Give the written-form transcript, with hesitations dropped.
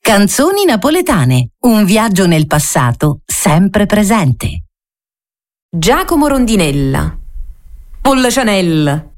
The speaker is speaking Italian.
Canzoni napoletane, un viaggio nel passato sempre presente. Giacomo Rondinella, Polla Cianella,